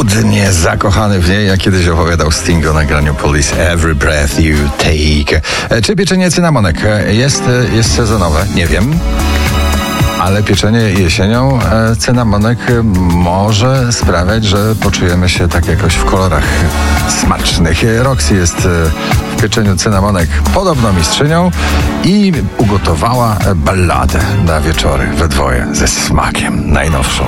obłudnie zakochany w niej, jak kiedyś opowiadał Sting o nagraniu Police Every Breath You Take. Czy pieczenie cynamonek jest sezonowe? Nie wiem. Ale pieczenie jesienią cynamonek może sprawiać, że poczujemy się tak jakoś w kolorach smacznych. Roxy jest w pieczeniu cynamonek podobno mistrzynią i ugotowała balladę na wieczory we dwoje ze smakiem najnowszą.